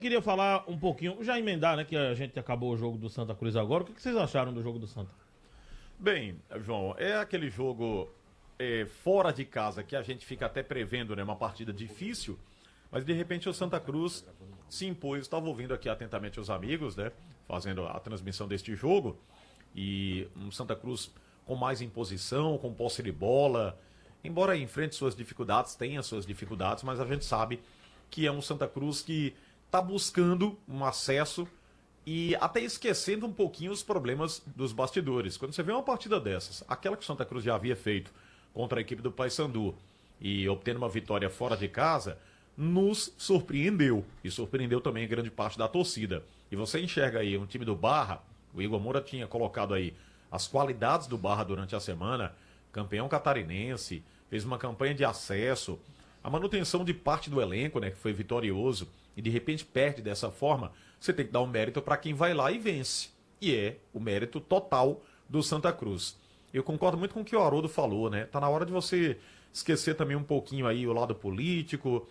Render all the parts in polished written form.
Queria falar um pouquinho, já emendar, né, que a gente acabou o jogo do Santa Cruz agora. O que vocês acharam do jogo do Santa? Bem, João, é aquele jogo fora de casa que a gente fica até prevendo, né, uma partida difícil, mas de repente o Santa Cruz se impôs. Estava ouvindo aqui atentamente os amigos, né, fazendo a transmissão deste jogo, e um Santa Cruz com mais imposição, com posse de bola, embora enfrente suas dificuldades, tenha suas dificuldades, mas a gente sabe que é um Santa Cruz que está buscando um acesso e até esquecendo um pouquinho os problemas dos bastidores. Quando você vê uma partida dessas, aquela que o Santa Cruz já havia feito contra a equipe do Paysandu e obtendo uma vitória fora de casa, nos surpreendeu. E surpreendeu também grande parte da torcida. E você enxerga aí um time do Barra, o Igor Moura tinha colocado aí as qualidades do Barra durante a semana, campeão catarinense, fez uma campanha de acesso, a manutenção de parte do elenco, né, que foi vitorioso, e de repente perde dessa forma, você tem que dar um mérito para quem vai lá e vence. E é o mérito total do Santa Cruz. Eu concordo muito com o que o Haroldo falou, né? Tá na hora de você esquecer também um pouquinho aí o lado político,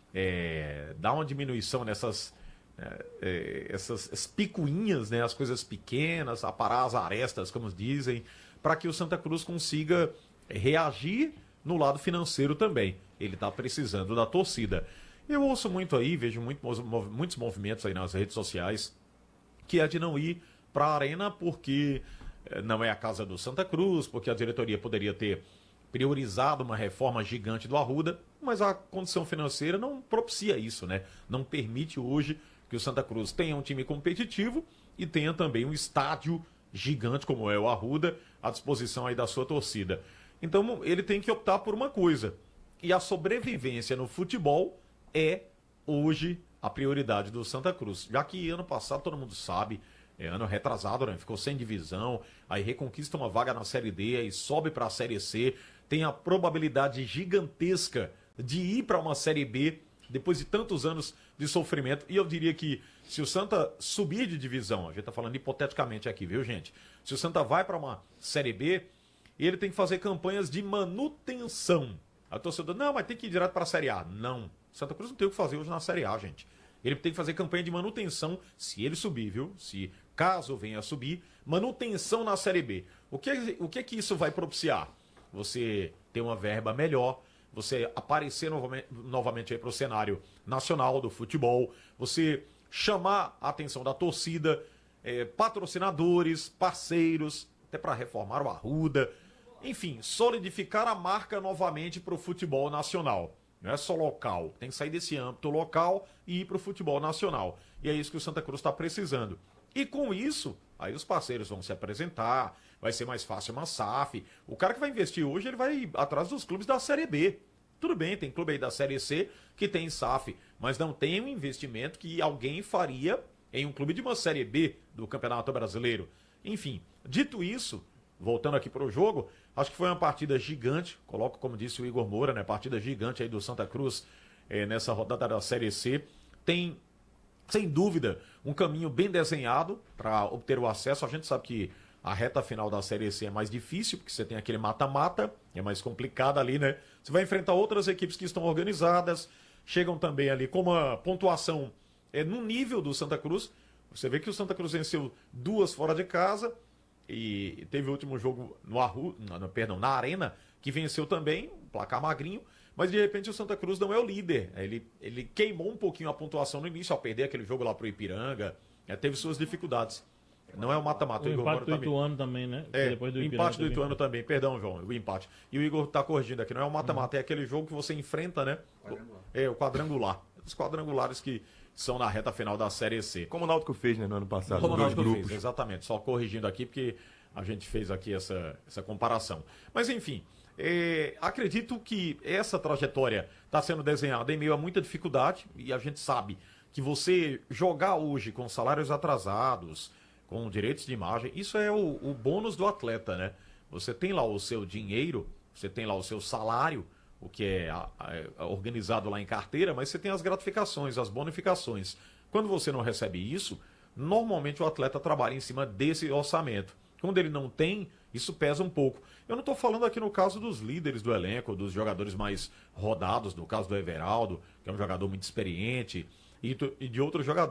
dar uma diminuição nessas essas picuinhas, né? As coisas pequenas, aparar as arestas, como dizem, para que o Santa Cruz consiga reagir no lado financeiro também. Ele está precisando da torcida. Eu ouço muito aí, vejo muitos movimentos aí nas redes sociais, que é de não ir para a Arena porque não é a casa do Santa Cruz, porque a diretoria poderia ter priorizado uma reforma gigante do Arruda, mas a condição financeira não propicia isso, né? Não permite hoje que o Santa Cruz tenha um time competitivo e tenha também um estádio gigante como é o Arruda à disposição aí da sua torcida. Então ele tem que optar por uma coisa. E a sobrevivência no futebol é hoje a prioridade do Santa Cruz. Já que ano passado todo mundo sabe, ano retrasado, né? Ficou sem divisão, aí reconquista uma vaga na Série D, aí sobe para a Série C, tem a probabilidade gigantesca de ir para uma Série B depois de tantos anos de sofrimento. E eu diria que se o Santa subir de divisão, a gente tá falando hipoteticamente aqui, viu, gente? Se o Santa vai para uma Série B, ele tem que fazer campanhas de manutenção. A torcida, não, mas tem que ir direto para a Série A. Não. Santa Cruz não tem o que fazer hoje na Série A, gente. Ele tem que fazer campanha de manutenção, se ele subir, viu? Se caso venha a subir, manutenção na Série B. O que isso vai propiciar? Você ter uma verba melhor, você aparecer novamente aí para o cenário nacional do futebol, você chamar a atenção da torcida, patrocinadores, parceiros, até para reformar o Arruda, enfim, solidificar a marca novamente para o futebol nacional. Não é só local, tem que sair desse âmbito local e ir para o futebol nacional. E é isso que o Santa Cruz está precisando. E com isso, aí os parceiros vão se apresentar, vai ser mais fácil uma SAF. O cara que vai investir hoje, ele vai atrás dos clubes da Série B. Tudo bem, tem clube aí da Série C que tem SAF, mas não tem um investimento que alguém faria em um clube de uma Série B do Campeonato Brasileiro. Enfim, dito isso, voltando aqui para o jogo, acho que foi uma partida gigante, coloco como disse o Igor Moura, né? Partida gigante aí do Santa Cruz nessa rodada da Série C. Tem, sem dúvida, um caminho bem desenhado para obter o acesso. A gente sabe que a reta final da Série C é mais difícil, porque você tem aquele mata-mata, é mais complicado ali, né? Você vai enfrentar outras equipes que estão organizadas, chegam também ali com uma pontuação no nível do Santa Cruz. Você vê que o Santa Cruz venceu 2 fora de casa, e teve o último jogo na Arena, que venceu também, um placar magrinho, mas de repente o Santa Cruz não é o líder. Ele queimou um pouquinho a pontuação no início, ao perder aquele jogo lá pro Ipiranga, teve suas dificuldades. Não é o mata-mata. O empate do Ituano também, né? Depois do o empate do Ituano também, perdão, João, o empate. E o Igor tá corrigindo aqui, não é o mata-mata, é aquele jogo que você enfrenta, né? O quadrangular. Os quadrangulares que são na reta final da Série C. Como o Náutico fez, né, no ano passado. Como o Náutico fez, exatamente. Só corrigindo aqui, porque a gente fez aqui essa comparação. Mas, enfim, acredito que essa trajetória está sendo desenhada em meio a muita dificuldade, e a gente sabe que você jogar hoje com salários atrasados, com direitos de imagem, isso é o bônus do atleta, né? Você tem lá o seu dinheiro, você tem lá o seu salário, o que é organizado lá em carteira, mas você tem as gratificações, as bonificações. Quando você não recebe isso, normalmente o atleta trabalha em cima desse orçamento. Quando ele não tem, isso pesa um pouco. Eu não estou falando aqui no caso dos líderes do elenco, dos jogadores mais rodados, no caso do Everaldo, que é um jogador muito experiente, e de outros jogadores.